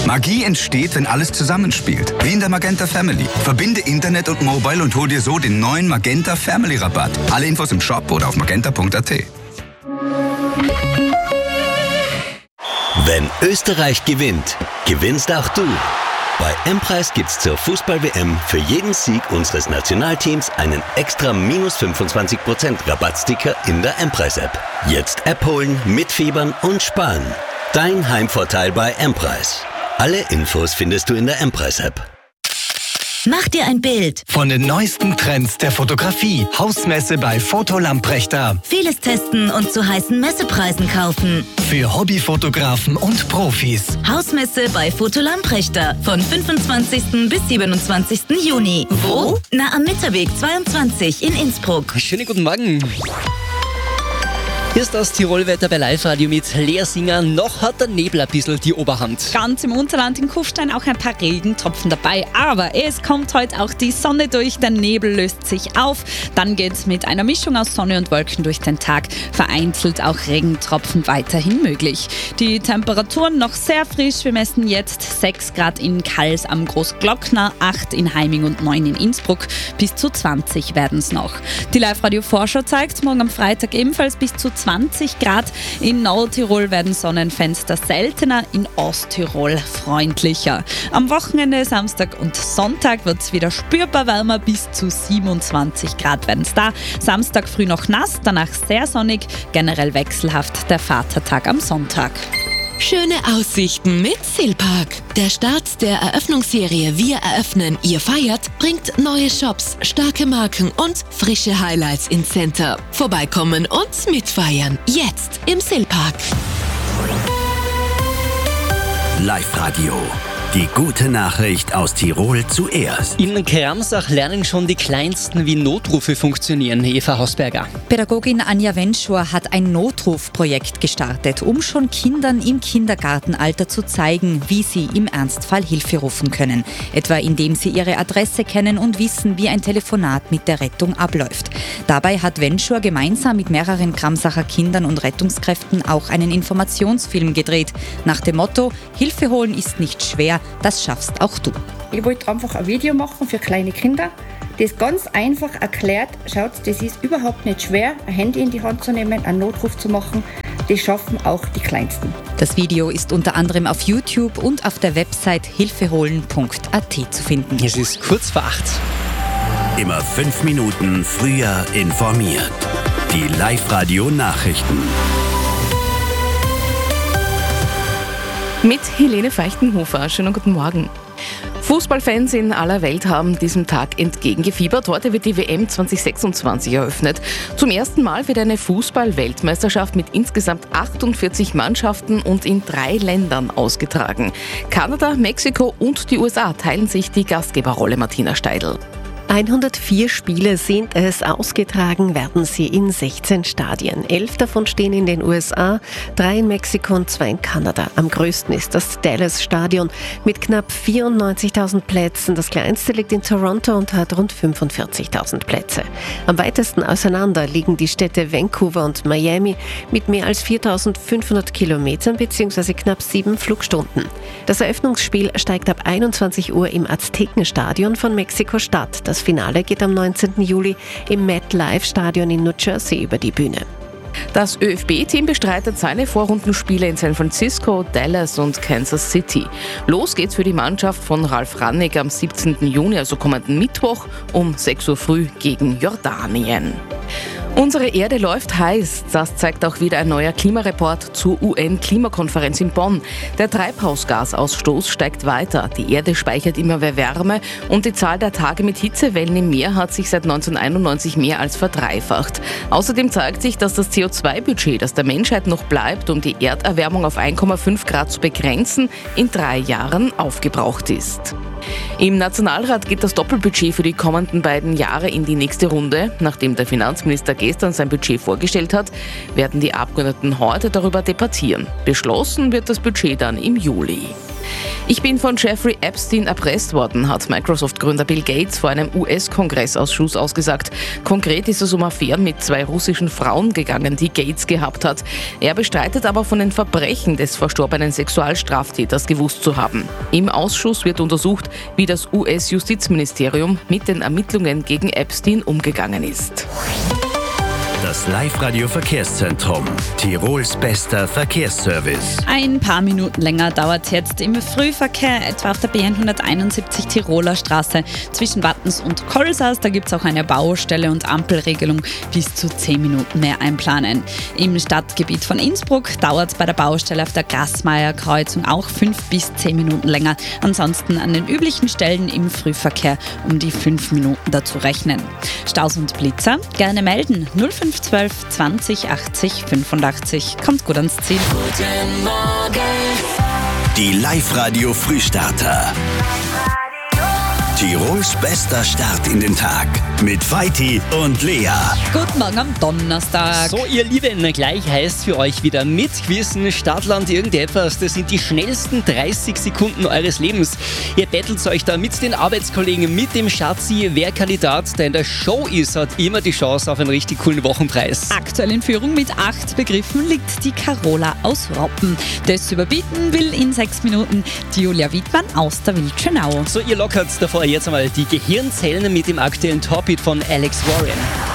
Magie entsteht, wenn alles zusammenspielt. Wie in der Magenta Family. Verbinde Internet und Mobile und hol dir so den neuen Magenta Family Rabatt. Alle Infos im Shop oder auf magenta.at. Wenn Österreich gewinnt, gewinnst auch du. Bei M-Preis gibt's zur Fußball-WM für jeden Sieg unseres Nationalteams einen extra minus 25% Rabattsticker in der M-Preis-App. Jetzt App holen, mitfiebern und sparen. Dein Heimvorteil bei M-Preis. Alle Infos findest du in der M-Preis-App. Mach dir ein Bild von den neuesten Trends der Fotografie. Hausmesse bei Foto Lamprechter. Vieles testen und zu heißen Messepreisen kaufen. Für Hobbyfotografen und Profis. Hausmesse bei Foto Lamprechter von 25. bis 27. Juni. Wo? Na, am Mitterweg 22 in Innsbruck. Schönen guten Morgen. Hier ist das Tirolwetter bei Live-Radio mit Lea Singer. Noch hat der Nebel ein bisschen die Oberhand. Ganz im Unterland in Kufstein auch ein paar Regentropfen dabei. Aber es kommt heute auch die Sonne durch, der Nebel löst sich auf. Dann geht es mit einer Mischung aus Sonne und Wolken durch den Tag. Vereinzelt auch Regentropfen weiterhin möglich. Die Temperaturen noch sehr frisch. Wir messen jetzt 6 Grad in Kals am Großglockner, 8 in Heiming und 9 in Innsbruck. Bis zu 20 werden es noch. Die Live-Radio-Vorschau zeigt morgen am Freitag ebenfalls bis zu 20 Grad. In Nordtirol werden Sonnenfenster seltener, in Osttirol freundlicher. Am Wochenende, Samstag und Sonntag wird es wieder spürbar wärmer, bis zu 27 Grad werden es da. Samstag früh noch nass, danach sehr sonnig, generell wechselhaft der Vatertag am Sonntag. Schöne Aussichten mit Silpark. Der Start der Eröffnungsserie Wir eröffnen, ihr feiert bringt neue Shops, starke Marken und frische Highlights ins Center. Vorbeikommen und mitfeiern. Jetzt im Silpark. Live-Radio. Die gute Nachricht aus Tirol zuerst. In Kramsach lernen schon die Kleinsten, wie Notrufe funktionieren. Eva Hausberger. Pädagogin Anja Wenschur hat ein Notrufprojekt gestartet, um schon Kindern im Kindergartenalter zu zeigen, wie sie im Ernstfall Hilfe rufen können. Etwa indem sie ihre Adresse kennen und wissen, wie ein Telefonat mit der Rettung abläuft. Dabei hat Wenschur gemeinsam mit mehreren Kramsacher Kindern und Rettungskräften auch einen Informationsfilm gedreht. Nach dem Motto: Hilfe holen ist nicht schwer, das schaffst auch du. Ich wollte einfach ein Video machen für kleine Kinder, das ganz einfach erklärt, schaut, das ist überhaupt nicht schwer, ein Handy in die Hand zu nehmen, einen Notruf zu machen, das schaffen auch die Kleinsten. Das Video ist unter anderem auf YouTube und auf der Website hilfeholen.at zu finden. Es ist kurz vor 8. Immer 5 Minuten früher informiert. Die Live-Radio-Nachrichten. Mit Helene Feichtenhofer. Schönen guten Morgen. Fußballfans in aller Welt haben diesem Tag entgegengefiebert. Heute wird die WM 2026 eröffnet. Zum ersten Mal wird eine Fußball-Weltmeisterschaft mit insgesamt 48 Mannschaften und in 3 Ländern ausgetragen. Kanada, Mexiko und die USA teilen sich die Gastgeberrolle. Martina Steidl. 104 Spiele sind es, ausgetragen werden sie in 16 Stadien. 11 davon stehen in den USA, 3 in Mexiko und 2 in Kanada. Am größten ist das Dallas-Stadion mit knapp 94.000 Plätzen. Das kleinste liegt in Toronto und hat rund 45.000 Plätze. Am weitesten auseinander liegen die Städte Vancouver und Miami mit mehr als 4.500 Kilometern bzw. knapp 7 Flugstunden. Das Eröffnungsspiel steigt ab 21 Uhr im Aztekenstadion von Mexiko-Stadt. Das Finale geht am 19. Juli im MetLife-Stadion in New Jersey über die Bühne. Das ÖFB-Team bestreitet seine Vorrundenspiele in San Francisco, Dallas und Kansas City. Los geht's für die Mannschaft von Ralf Rangnick am 17. Juni, also kommenden Mittwoch um 6 Uhr früh gegen Jordanien. Unsere Erde läuft heiß, das zeigt auch wieder ein neuer Klimareport zur UN-Klimakonferenz in Bonn. Der Treibhausgasausstoß steigt weiter, die Erde speichert immer mehr Wärme und die Zahl der Tage mit Hitzewellen im Meer hat sich seit 1991 mehr als verdreifacht. Außerdem zeigt sich, dass das CO2-Budget, das der Menschheit noch bleibt, um die Erderwärmung auf 1,5 Grad zu begrenzen, in 3 Jahren aufgebraucht ist. Im Nationalrat geht das Doppelbudget für die kommenden beiden Jahre in die nächste Runde. Nachdem der Finanzminister gestern sein Budget vorgestellt hat, werden die Abgeordneten heute darüber debattieren. Beschlossen wird das Budget dann im Juli. Ich bin von Jeffrey Epstein erpresst worden, hat Microsoft-Gründer Bill Gates vor einem US-Kongressausschuss ausgesagt. Konkret ist es um Affären mit 2 russischen Frauen gegangen, die Gates gehabt hat. Er bestreitet aber, von den Verbrechen des verstorbenen Sexualstraftäters gewusst zu haben. Im Ausschuss wird untersucht, wie das US-Justizministerium mit den Ermittlungen gegen Epstein umgegangen ist. Das Live-Radio-Verkehrszentrum. Tirols bester Verkehrsservice. Ein paar Minuten länger dauert jetzt im Frühverkehr, etwa auf der B171 Tiroler Straße zwischen Wattens und Kolsas. Da gibt es auch eine Baustelle und Ampelregelung, bis zu 10 Minuten mehr einplanen. Im Stadtgebiet von Innsbruck dauert es bei der Baustelle auf der Grassmeier-Kreuzung auch 5 bis 10 Minuten länger. Ansonsten an den üblichen Stellen im Frühverkehr um die 5 Minuten dazu rechnen. Staus und Blitzer gerne melden. 0512 20 80 85. Kommt gut ans Ziel. Guten Morgen. Die Live-Radio Frühstarter. Tirols bester Start in den Tag mit Vaiti und Lea. Guten Morgen am Donnerstag. So, ihr Lieben, gleich heißt für euch wieder mitquissen, Stadtland irgendetwas. Das sind die schnellsten 30 Sekunden eures Lebens. Ihr bettelt euch da mit den Arbeitskollegen, mit dem Schatzi. Wer Kandidat, der in der Show ist, hat immer die Chance auf einen richtig coolen Wochenpreis. Aktuell in Führung mit 8 Begriffen liegt die Carola aus Roppen. Das überbieten will in 6 Minuten die Julia Wiedmann aus der Wildschönau. So, ihr lockert davor jetzt einmal die Gehirnzellen mit dem aktuellen Top-Hit von Alex Warren.